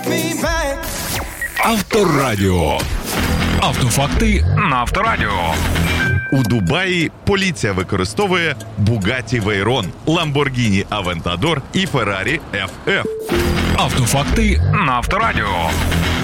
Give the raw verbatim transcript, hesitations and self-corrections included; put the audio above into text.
Авторадіо. Автофакти на Авторадіо. У Дубаї поліція використовує Bugatti Veyron, Lamborghini Aventador і Ferrari еф еф. Автофакти на Авторадіо.